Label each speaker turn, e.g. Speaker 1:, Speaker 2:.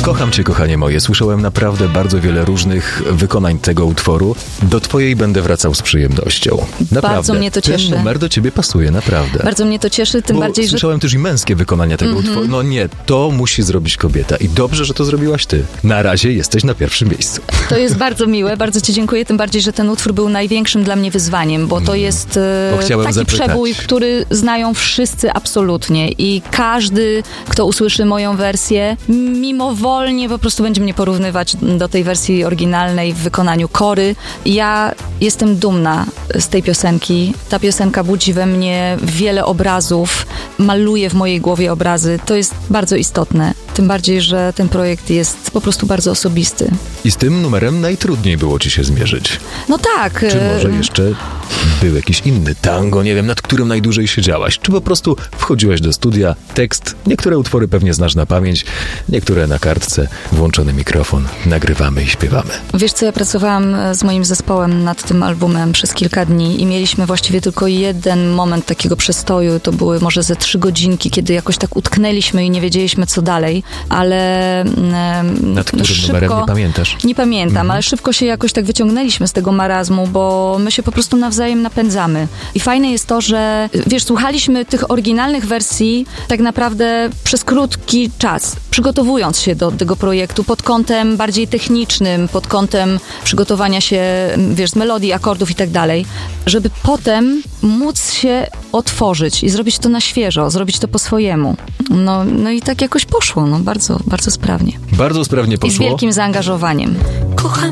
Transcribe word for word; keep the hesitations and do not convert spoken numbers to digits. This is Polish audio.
Speaker 1: Kocham cię, kochanie moje. Słyszałem naprawdę bardzo wiele różnych wykonań tego utworu. Do twojej będę wracał z przyjemnością. Naprawdę.
Speaker 2: Bardzo mnie to cieszy.
Speaker 1: Ten numer do ciebie pasuje, naprawdę.
Speaker 2: Bardzo mnie to cieszy, tym
Speaker 1: Bo
Speaker 2: bardziej,
Speaker 1: słyszałem
Speaker 2: że...
Speaker 1: też i męskie wykonania tego mm-hmm. utworu. No nie, to musi zrobić kobieta. I dobrze, że to zrobiłaś ty. Na razie jesteś na pierwszym miejscu.
Speaker 2: To jest bardzo miłe, bardzo ci dziękuję, tym bardziej, że ten utwór był największym dla mnie wyzwaniem, bo to jest
Speaker 1: Bo
Speaker 2: taki
Speaker 1: zapytać.
Speaker 2: przebój, który znają wszyscy absolutnie i każdy, kto usłyszy moją wersję, mimowolnie po prostu będzie mnie porównywać do tej wersji oryginalnej w wykonaniu Kory. Ja jestem dumna z tej piosenki. Ta piosenka budzi we mnie wiele obrazów, maluje w mojej głowie obrazy. To jest bardzo istotne. Tym bardziej, że ten projekt jest po prostu bardzo osobisty.
Speaker 1: I z tym numerem najtrudniej było ci się zmierzyć.
Speaker 2: No tak.
Speaker 1: Czy może jeszcze był jakiś inny tango, nie wiem, nad którym najdłużej siedziałaś? Czy po prostu wchodziłaś do studia, tekst, niektóre utwory pewnie znasz na pamięć, niektóre na kartce, włączony mikrofon, nagrywamy i śpiewamy.
Speaker 2: Wiesz co, ja pracowałam z moim zespołem nad tym albumem przez kilka dni i mieliśmy właściwie tylko jeden moment takiego przestoju, to były może ze trzy godzinki, kiedy jakoś tak utknęliśmy i nie wiedzieliśmy co dalej, ale um,
Speaker 1: nad którym
Speaker 2: szybko,
Speaker 1: numerem nie pamiętasz?
Speaker 2: Nie pamiętam,
Speaker 1: mhm.
Speaker 2: ale szybko się jakoś tak wyciągnęliśmy z tego marazmu, bo my się po prostu nawzajem napędzamy. I fajne jest to, że wiesz, słuchaliśmy tych oryginalnych wersji tak naprawdę przez krótki czas, przygotowując się do tego projektu pod kątem bardziej technicznym, pod kątem przygotowania się, wiesz, z melodii, akordów i tak dalej, żeby potem móc się otworzyć i zrobić to na świeżo, zrobić to po swojemu. No, no i tak jakoś poszło, no bardzo, bardzo sprawnie.
Speaker 1: Bardzo sprawnie poszło.
Speaker 2: I z wielkim zaangażowaniem.
Speaker 3: Kocham